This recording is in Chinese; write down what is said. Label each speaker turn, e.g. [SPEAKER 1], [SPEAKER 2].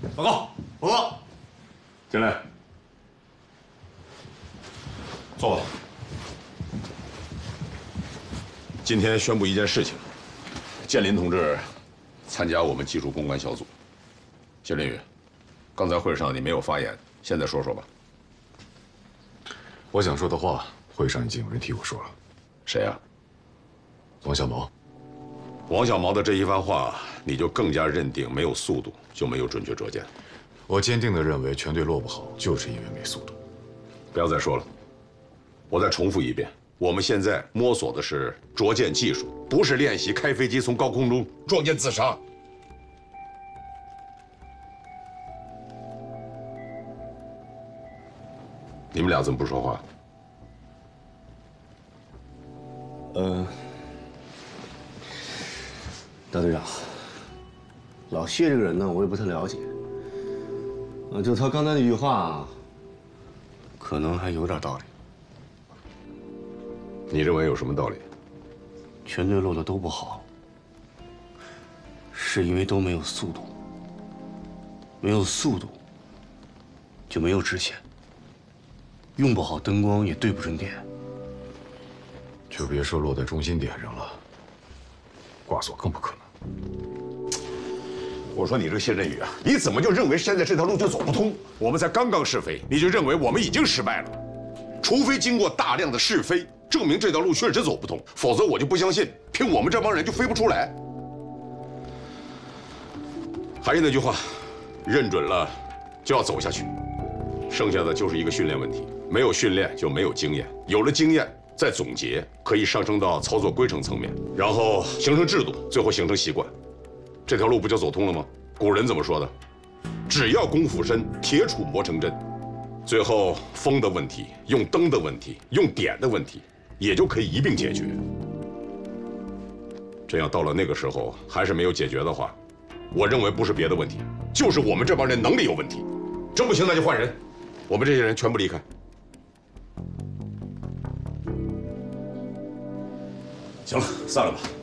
[SPEAKER 1] 报告，报告，
[SPEAKER 2] 进来，坐吧。今天宣布一件事情，建林同志参加我们技术攻关小组。谢林宇，刚才会上你没有发言，现在说说吧。
[SPEAKER 3] 我想说的话，会上已经有人替我说了。
[SPEAKER 2] 谁啊？
[SPEAKER 3] 王小毛。
[SPEAKER 2] 王小毛的这一番话，你就更加认定没有速度就没有准确捉奸。
[SPEAKER 3] 我坚定地认为，全队落不好，就是因为没速度。
[SPEAKER 2] 不要再说了，我再重复一遍，我们现在摸索的是捉奸技术，不是练习开飞机从高空中撞舰自杀。你们俩怎么不说话？
[SPEAKER 1] 大队长，老谢这个人呢，我也不太了解。就他刚才那句话，可能还有点道理。
[SPEAKER 2] 你认为有什么道理？
[SPEAKER 1] 全队落的都不好，是因为都没有速度。没有速度，就没有支线。用不好灯光，也对不准点。
[SPEAKER 3] 就别说落在中心点上了，挂锁更不可能。
[SPEAKER 2] 我说你这个谢振宇啊，你怎么就认为现在这条路就走不通？我们才刚刚试飞，你就认为我们已经失败了？除非经过大量的试飞，证明这条路确实走不通，否则我就不相信凭我们这帮人就飞不出来。还是那句话，认准了就要走下去，剩下的就是一个训练问题。没有训练就没有经验，有了经验再总结，可以上升到操作规程层面，然后形成制度，最后形成习惯。这条路不就走通了吗？古人怎么说的？只要功夫深，铁杵磨成针。最后风的问题、用灯的问题、用点的问题，也就可以一并解决。这样到了那个时候还是没有解决的话，我认为不是别的问题，就是我们这帮人能力有问题。真不行那就换人，我们这些人全部离开。
[SPEAKER 4] 行了，散了吧。